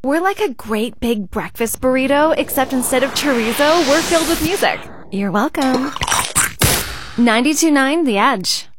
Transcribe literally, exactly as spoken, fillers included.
We're like a great big breakfast burrito, except instead of chorizo, we're filled with music. You're welcome. ninety-two point nine The Edge.